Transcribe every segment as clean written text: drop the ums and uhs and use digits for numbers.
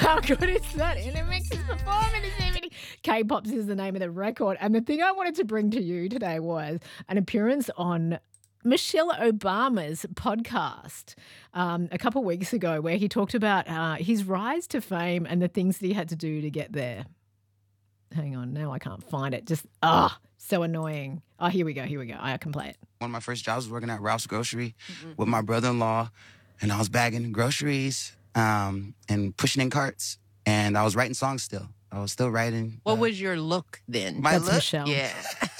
How good is that? Intermix is performing this evening. K-Pops is the name of the record. And the thing I wanted to bring to you today was an appearance on Michelle Obama's podcast a couple of weeks ago, where he talked about his rise to fame and the things that he had to do to get there. Hang on, now I can't find it. Just, so annoying. Oh, here we go. I can play it. One of my first jobs was working at Ralph's Grocery with my brother-in-law, and I was bagging groceries and pushing in carts, and I was writing songs still. I was still writing. What was your look then? My That's look? Michelle. Yeah.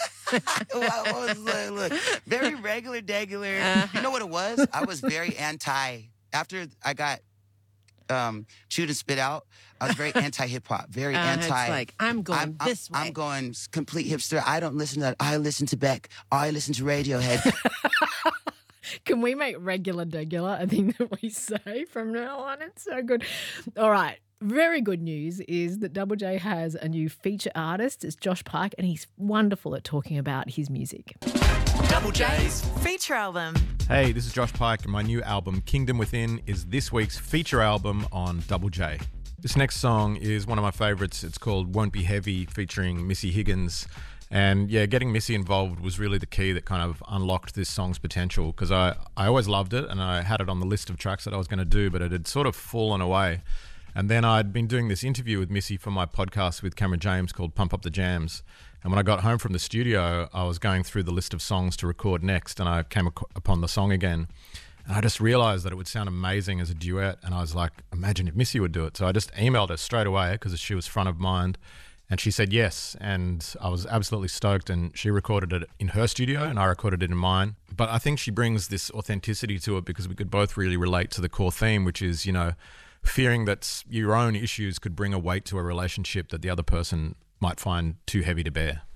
Look, very regular, degular. You know what it was? I was very anti. After I got chewed and spit out, I was very anti-hip-hop, very anti. It's like, I'm going this way. I'm going complete hipster. I don't listen to that. I listen to Beck. I listen to Radiohead. Can we make regular degular a thing that we say from now on? It's so good. All right. Very good news is that Double J has a new feature artist. It's Josh Pike, and he's wonderful at talking about his music. Double J's feature album. Hey, this is Josh Pike, and my new album, Kingdom Within, is this week's feature album on Double J. This next song is one of my favourites. It's called Won't Be Heavy, featuring Missy Higgins. And yeah, getting Missy involved was really the key that kind of unlocked this song's potential, because I always loved it, and I had it on the list of tracks that I was going to do, but it had sort of fallen away. And then I'd been doing this interview with Missy for my podcast with Cameron James called Pump Up the Jams. And when I got home from the studio, I was going through the list of songs to record next, and I came upon the song again. And I just realised that it would sound amazing as a duet. And I was like, imagine if Missy would do it. So I just emailed her straight away because she was front of mind. And she said yes. And I was absolutely stoked. And she recorded it in her studio and I recorded it in mine. But I think she brings this authenticity to it because we could both really relate to the core theme, which is, you know, fearing that your own issues could bring a weight to a relationship that the other person might find too heavy to bear.